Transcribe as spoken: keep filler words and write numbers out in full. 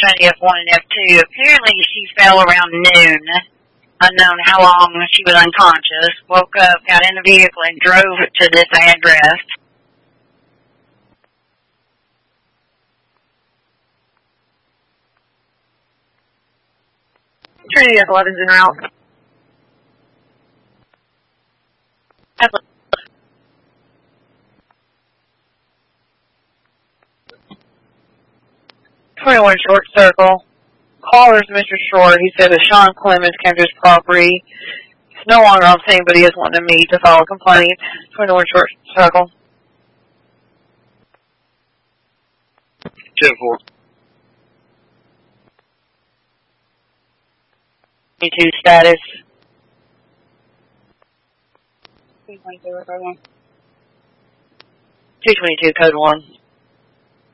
Trinity F one and F two. Apparently she fell around noon. Unknown how long she was unconscious. Woke up, got in the vehicle, and drove to this address. Trinity F eleven's en route. twenty-one Short Circle. Caller's Mister Short. He said that Sean Clemens came to his property. He's no longer on scene, but he is wanting to meet to file a complaint. twenty-one Short Circle. ten four. twenty-two status. two twenty-two, code one. two twenty-two, code one.